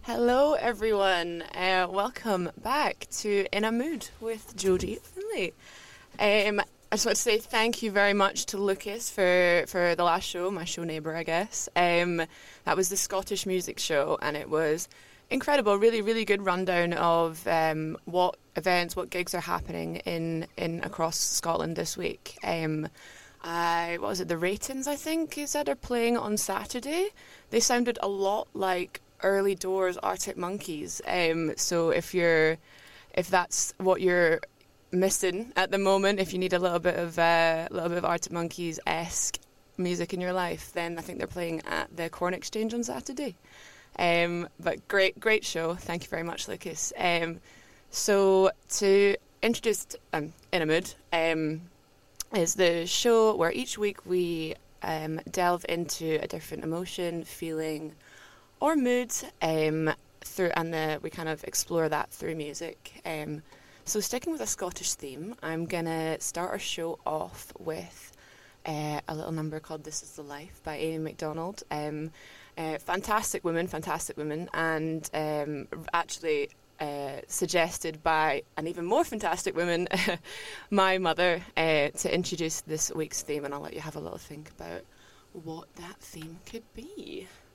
Hello, everyone. Welcome back to In a Mood with Jodie Finlay. I just want to say thank you very much to Lucas for the last show, my show neighbour, I guess. That was the Scottish music show, and it was incredible. Really, really good rundown of what events, what gigs are happening in across Scotland this week. What was it? The Ratons, I think, he said, are playing on Saturday. They sounded a lot like early doors Arctic Monkeys. So if that's what you're missing at the moment, if you need a little bit of Arctic Monkeys-esque music in your life, then I think they're playing at the Corn Exchange on Saturday. But great show. Thank you very much, Lucas. So to introduce In a Mood is the show where each week we delve into a different emotion, feeling, or mood we kind of explore that through music. So sticking with a Scottish theme, I'm going to start our show off with a little number called This Is the Life by Amy MacDonald. Fantastic woman, and actually suggested by an even more fantastic woman, my mother, to introduce this week's theme, and I'll let you have a little think about what that theme could be.